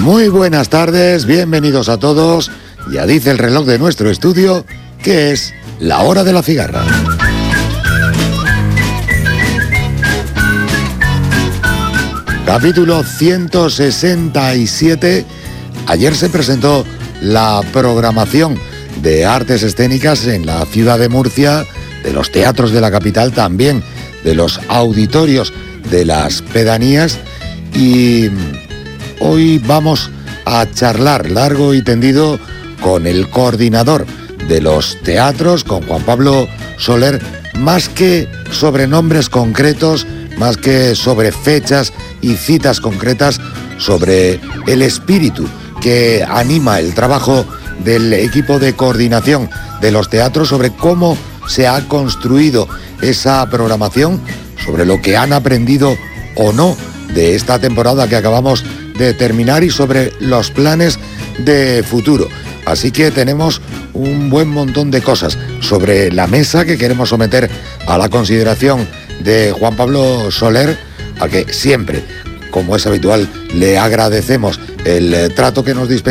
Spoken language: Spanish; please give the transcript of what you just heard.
Muy buenas tardes, bienvenidos a todos. Ya dice el reloj de nuestro estudio que es la hora de la cigarra. Capítulo 167. Ayer se presentó la programación de artes escénicas en la ciudad de Murcia, de los teatros de la capital, también de los auditorios de las pedanías, y hoy vamos a charlar largo y tendido con el coordinador de los teatros, con Juan Pablo Soler, más que sobre nombres concretos, más que sobre fechas y citas concretas, sobre el espíritu que anima el trabajo del equipo de coordinación de los teatros, sobre cómo se ha construido esa programación, sobre lo que han aprendido o no de esta temporada que acabamos de terminar y sobre los planes de futuro. Así que tenemos un buen montón de cosas sobre la mesa que queremos someter a la consideración de Juan Pablo Soler, a que siempre, como es habitual, le agradecemos el trato que nos dispensa